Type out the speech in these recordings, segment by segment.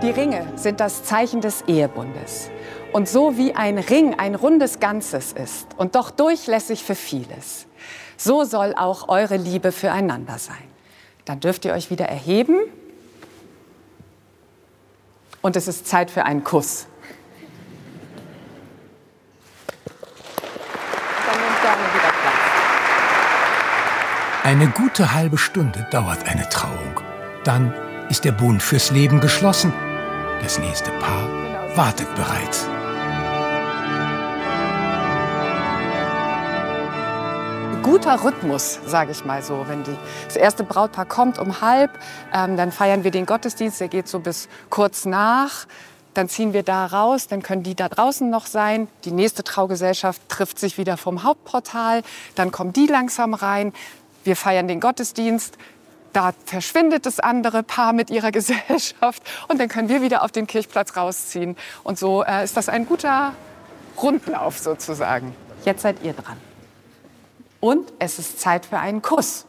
Die Ringe sind das Zeichen des Ehebundes. Und so wie ein Ring ein rundes Ganzes ist und doch durchlässig für vieles, so soll auch eure Liebe füreinander sein. Dann dürft ihr euch wieder erheben und es ist Zeit für einen Kuss. Dann nehmt gerne wieder Platz. Eine gute halbe Stunde dauert eine Trauung. Dann ist der Bund fürs Leben geschlossen. Das nächste Paar wartet bereits. Guter Rhythmus, sage ich mal so. Wenn das erste Brautpaar kommt um 12:30, dann feiern wir den Gottesdienst, der geht so bis kurz nach. Dann ziehen wir da raus, dann können die da draußen noch sein. Die nächste Traugesellschaft trifft sich wieder vom Hauptportal, dann kommen die langsam rein. Wir feiern den Gottesdienst. Da verschwindet das andere Paar mit ihrer Gesellschaft und dann können wir wieder auf den Kirchplatz rausziehen. Und so ist das ein guter Rundlauf sozusagen. Jetzt seid ihr dran. Und es ist Zeit für einen Kuss.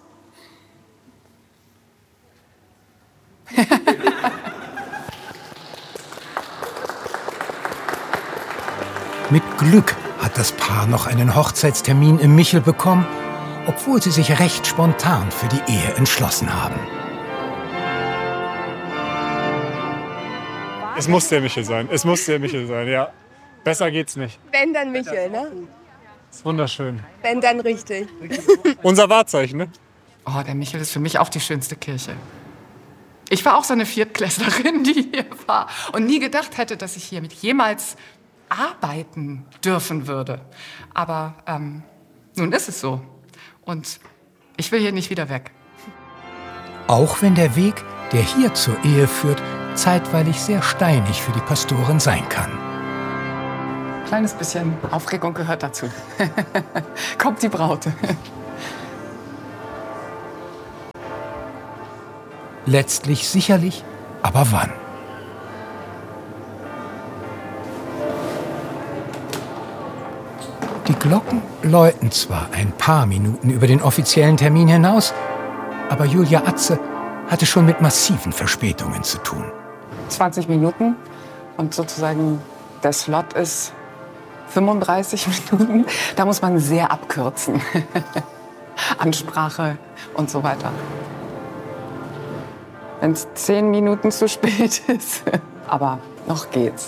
Mit Glück hat das Paar noch einen Hochzeitstermin im Michel bekommen, obwohl sie sich recht spontan für die Ehe entschlossen haben. Es muss der Michel sein. Es muss der Michel sein, ja. Besser geht's nicht. Wenn, dann Michel, ne? Das ist wunderschön. Wenn, dann richtig. Unser Wahrzeichen, ne? Oh, der Michel ist für mich auch die schönste Kirche. Ich war auch so eine Viertklässlerin, die hier war und nie gedacht hätte, dass ich hier mit jemals arbeiten dürfen würde. Aber nun ist es so. Und ich will hier nicht wieder weg. Auch wenn der Weg, der hier zur Ehe führt, zeitweilig sehr steinig für die Pastorin sein kann. Kleines bisschen Aufregung gehört dazu. Kommt die Braut. Letztlich sicherlich, aber wann? Die Glocken läuten zwar ein paar Minuten über den offiziellen Termin hinaus, aber Julia Atze hatte schon mit massiven Verspätungen zu tun. 20 Minuten und sozusagen der Slot ist 35 Minuten. Da muss man sehr abkürzen. Ansprache und so weiter. Wenn es 10 Minuten zu spät ist, aber noch geht's.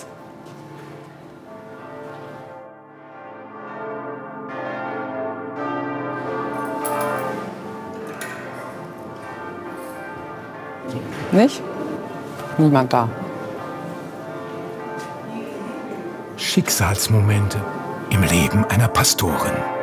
Nicht? Niemand da. Schicksalsmomente im Leben einer Pastorin.